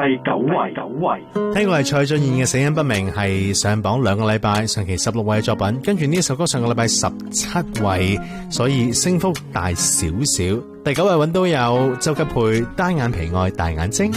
第9位。 聽過係蔡俊彥嘅死因不明，係上榜2個禮拜，上期16位嘅作品，跟住呢首歌上個禮拜17位，所以升幅大少少。第9位揾到有周吉佩單眼皮愛大眼睛。